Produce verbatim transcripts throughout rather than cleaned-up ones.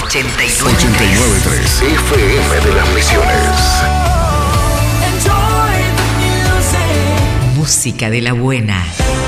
ochenta y nueve punto tres F M de las Misiones. Música de la buena.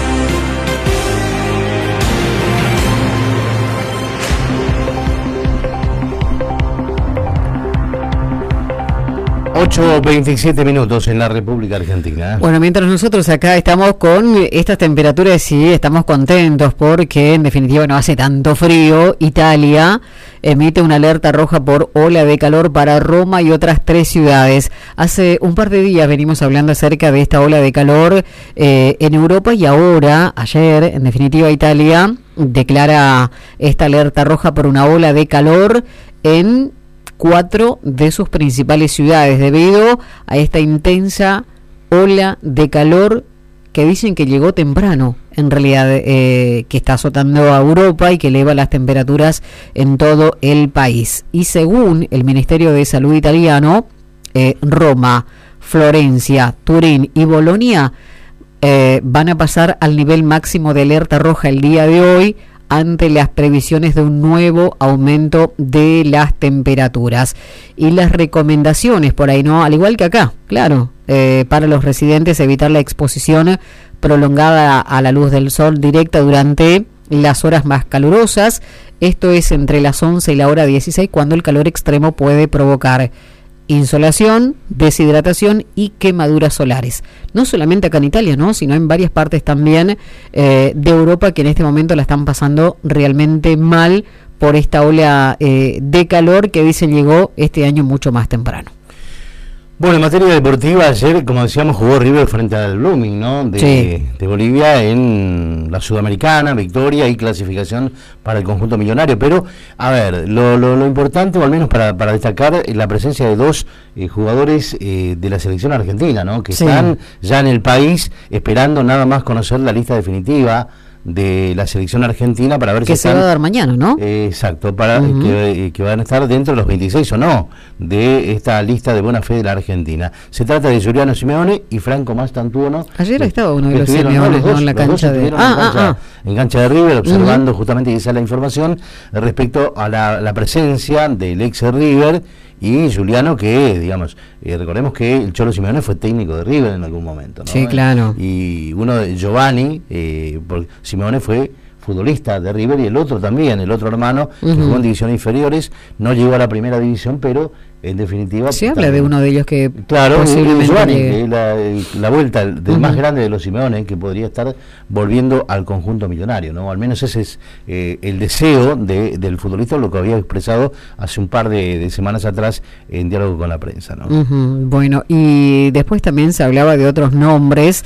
ocho veintisiete minutos en la República Argentina. Bueno, mientras nosotros acá estamos con estas temperaturas, sí, estamos contentos porque en definitiva no hace tanto frío. Italia emite una alerta roja por ola de calor para Roma y otras tres ciudades. Hace un par de días venimos hablando acerca de esta ola de calor eh, en Europa y ahora, ayer, en definitiva, Italia declara esta alerta roja por una ola de calor en cuatro de sus principales ciudades debido a esta intensa ola de calor que dicen que llegó temprano, en realidad, eh, que está azotando a Europa y que eleva las temperaturas en todo el país. Y según el Ministerio de Salud italiano, eh, Roma, Florencia, Turín y Bolonia eh, van a pasar al nivel máximo de alerta roja el día de hoy, ante las previsiones de un nuevo aumento de las temperaturas. Y las recomendaciones por ahí, ¿no? Al igual que acá, claro, eh, para los residentes evitar la exposición prolongada a la luz del sol directa durante las horas más calurosas. Esto es entre las once y la hora dieciséis, cuando el calor extremo puede provocar insolación, deshidratación y quemaduras solares. No solamente acá en Italia, ¿no?, sino en varias partes también eh, de Europa, que en este momento la están pasando realmente mal por esta ola eh, de calor que dicen llegó este año mucho más temprano. Bueno, en materia deportiva, ayer, como decíamos, jugó River frente al Blooming, ¿no?, de, sí. de Bolivia en la Sudamericana, victoria y clasificación para el conjunto millonario. Pero, a ver, lo, lo, lo importante, o al menos para, para destacar, es la presencia de dos eh, jugadores eh, de la selección argentina, ¿no?, que sí. están ya en el país esperando nada más conocer la lista definitiva de la selección argentina para ver que si se están, va a dar mañana, ¿no? Eh, exacto, para uh-huh. que, que van a estar dentro de los veintiséis o no de esta lista de buena fe de la Argentina. Se trata de Giuliano Simeone y Franco Mastantuono. Ayer que, estaba uno de los Simeone ¿no? los dos, en la cancha de ah, en, ah, cancha, ah. en cancha de River, observando uh-huh. justamente esa la información respecto a la, la presencia del ex River y Giuliano, que, digamos, eh, recordemos que el Cholo Simeone fue técnico de River en algún momento, ¿no? Sí, claro. Y uno de Giovanni, eh, porque Simeone fue futbolista de River y el otro también, el otro hermano, uh-huh. que jugó en divisiones inferiores, no llegó a la primera división, pero en definitiva... Se habla de uno de ellos que claro, posiblemente... Giovanni, que es la, la vuelta del uh-huh. más grande de los Simeone, que podría estar volviendo al conjunto millonario, ¿no? Al menos ese es eh, el deseo de, del futbolista, lo que había expresado hace un par de, de semanas atrás en diálogo con la prensa, ¿no? Uh-huh. Bueno, y después también se hablaba de otros nombres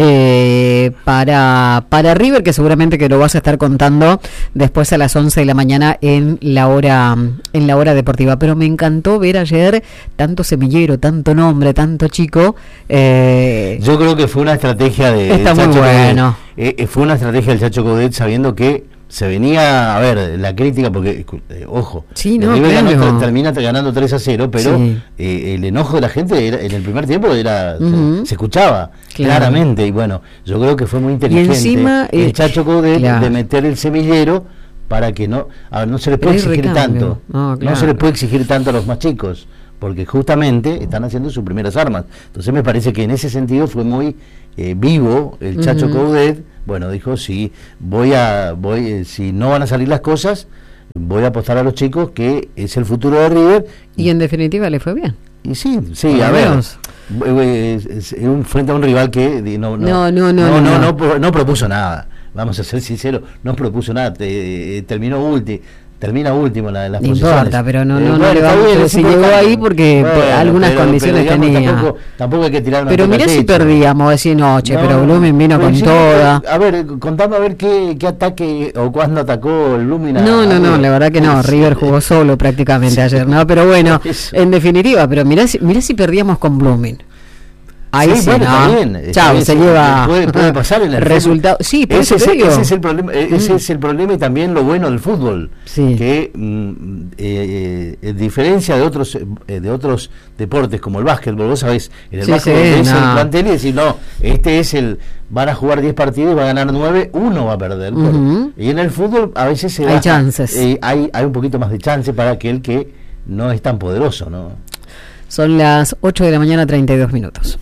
eh, para, para River, que seguramente que lo vas a estar contando después a las once de la mañana en la hora, en la hora deportiva. Pero me encantó ver ayer tanto semillero, tanto nombre, tanto chico. Eh, Yo creo que fue una estrategia de está muy Chacho bueno. Coudet, eh, fue una estrategia del Chacho Coudet, sabiendo que se venía, a ver, la crítica, porque, eh, ojo, sí, no, River claro. ganó, termina ganando tres a cero, pero sí. eh, el enojo de la gente era, en el primer tiempo era uh-huh. se, se escuchaba claro. claramente, y bueno, yo creo que fue muy inteligente y encima, el eh, Chacho Coudet claro. de meter el semillero para que no, a ver, no se les puede exigir recambio. tanto, no, claro. no se les puede exigir tanto a los más chicos, porque justamente están haciendo sus primeras armas. Entonces me parece que en ese sentido fue muy eh, vivo el Chacho uh-huh. Coudet. Bueno, dijo, si voy a voy eh, si no van a salir las cosas, voy a apostar a los chicos, que es el futuro de River. Y, y en definitiva le fue bien. Y sí, sí, a ver, es, es un, frente a un rival que no no no no no, no, no, no, no, no propuso nada. Vamos a ser sinceros, no propuso nada, te, eh, terminó último. Termina último en la, las no posiciones. No importa, pero no, eh, no, bueno, no le vamos, bien, se llegó ahí porque bueno, algunas pero, condiciones pero, digamos, tenía. Tampoco, tampoco hay que tirar una Pero mirá si perdíamos, decir noche, no, pero Blooming vino con sí, toda. A ver, contame a ver qué, qué ataque o cuándo atacó el Blooming. A, no, no, no, a la verdad que no, sí. River jugó solo prácticamente sí. ayer, ¿no? Pero bueno, en definitiva, pero mirá si, mirá si perdíamos con Blooming. Ahí sí, sí, bueno, ¿no? también. Chao, se lleva puede, puede pasar en el resultado. fútbol. Sí, por ese, eso te es, digo. ese es el problema, ese Mm. es el problema y también lo bueno del fútbol, Sí. que mm, eh, eh, en diferencia de otros eh, de otros deportes como el básquetbol, vos sabés, en el Sí, básquetbol sí, ves no. el plantel y decís, no, este es el, van a jugar diez partidos y va a ganar nueve, uno va a perder. por- Ujú. Y en el fútbol a veces se Hay da, chances. eh, hay, hay un poquito más de chance para aquel que no es tan poderoso, ¿no? Son las ocho de la mañana, treinta y dos minutos.